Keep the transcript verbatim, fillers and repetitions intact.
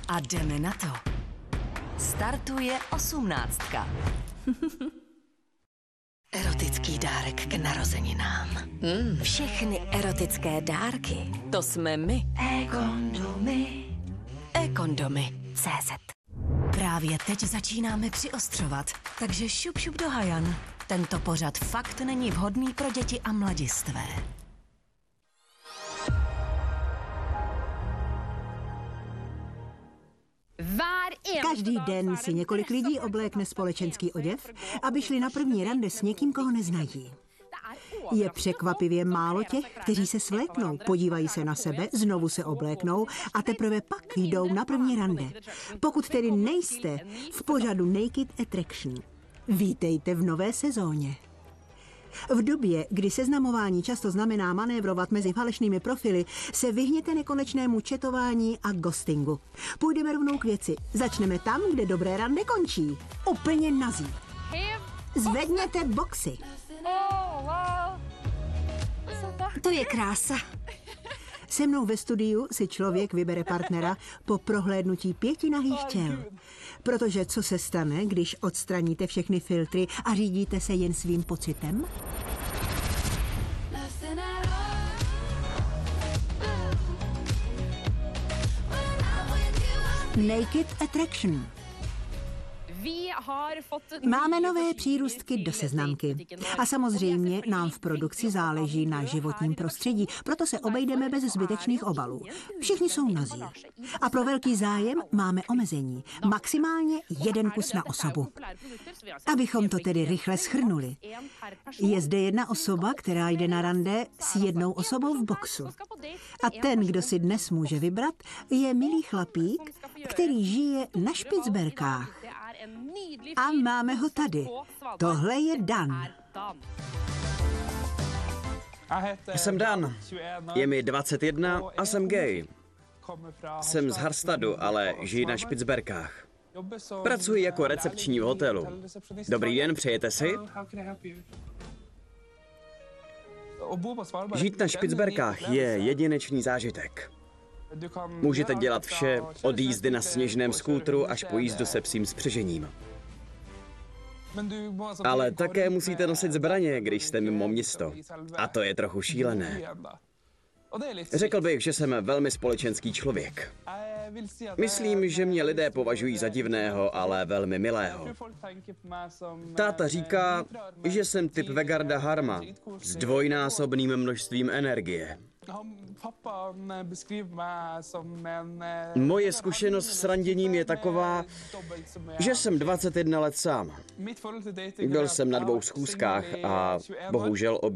A jdeme na to. Startuje osmnáctka. Erotický dárek k narozeninám. Mm. Všechny erotické dárky, to jsme my. E-kondomy. E-kondomy. C Z. Právě teď začínáme přiostřovat, takže šup šup do hajan. Tento pořad fakt není vhodný pro děti a mladistvé. Každý den si několik lidí oblékne společenský oděv, aby šli na první rande s někým, koho neznají. Je překvapivě málo těch, kteří se svléknou, podívají se na sebe, znovu se obléknou a teprve pak jdou na první rande. Pokud tedy nejste v pořadu Naked Attraction, vítejte v nové sezóně. V době, kdy seznamování často znamená manévrovat mezi falešnými profily, se vyhněte nekonečnému četování a ghostingu. Půjdeme rovnou k věci. Začneme tam, kde dobré rande končí. Úplně nazí. Zvedněte boxy. To je krása. Se mnou ve studiu si člověk vybere partnera po prohlédnutí pěti nahých těl. Protože co se stane, když odstraníte všechny filtry a řídíte se jen svým pocitem? Naked Attraction. Máme nové přírůstky do seznamky. A samozřejmě nám v produkci záleží na životním prostředí, proto se obejdeme bez zbytečných obalů. Všichni jsou nazí. A pro velký zájem máme omezení. Maximálně jeden kus na osobu. Abychom to tedy rychle shrnuli. Je zde jedna osoba, která jde na rande s jednou osobou v boxu. A ten, kdo si dnes může vybrat, je milý chlapík, který žije na Špicberkách. A máme ho tady. Tohle je Dan. Jsem Dan. Je mi dvacet jedna a jsem gay. Jsem z Harstadu, ale žiji na Špicberkách. Pracuji jako recepční v hotelu. Dobrý den, přejete si? Žít na Špicberkách je jedinečný zážitek. Můžete dělat vše, od jízdy na sněžném skútru až po jízdu se psím spřežením. Ale také musíte nosit zbraně, když jste mimo město. A to je trochu šílené. Řekl bych, že jsem velmi společenský člověk. Myslím, že mě lidé považují za divného, ale velmi milého. Táta říká, že jsem typ Vegarda Harma s dvojnásobným množstvím energie. Moje zkušenost s randěním je taková, že jsem dvacet jedna let sám. Byl jsem na dvou schůzkách a bohužel obě